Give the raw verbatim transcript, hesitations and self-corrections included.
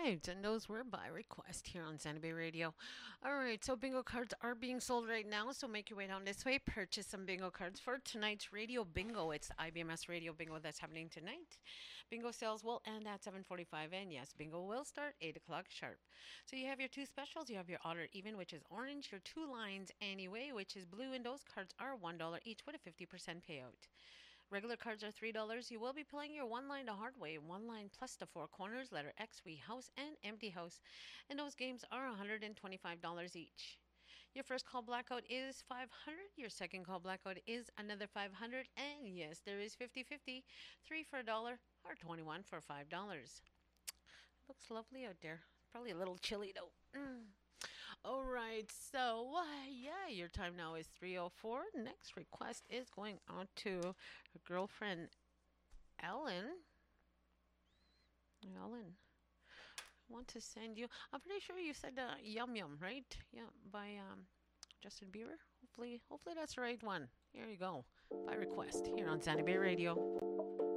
right, and those were by request here on Sandy Bay Radio. All right, so bingo cards are being sold right now, so make your way down this way. Purchase some bingo cards for tonight's radio bingo. It's the I B M S radio bingo that's happening tonight. Bingo sales will end at seven forty-five, and yes, bingo will start eight o'clock sharp. So you have your two specials. You have your odd or even, which is orange, your two lines anyway, which is blue, and those cards are one dollar each with a fifty percent payout. Regular cards are three dollars. You will be playing your one line the hard way, one line plus the four corners, letter X, we house, and empty house. And those games are one hundred twenty-five dollars each. Your first call blackout is five hundred dollars. Your second call blackout is another five hundred dollars. And yes, there is fifty-fifty. Three for a dollar or twenty-one for five dollars. Looks lovely out there. Probably a little chilly though. Mm. All right, so uh, yeah, your time now is three oh four. Next request is going out to her girlfriend Ellen. Ellen, I want to send you. I'm pretty sure you said uh, "Yum Yum," right? Yeah, by um, Justin Bieber. Hopefully, hopefully that's the right one. Here you go, by request here on Sandy Bay Radio.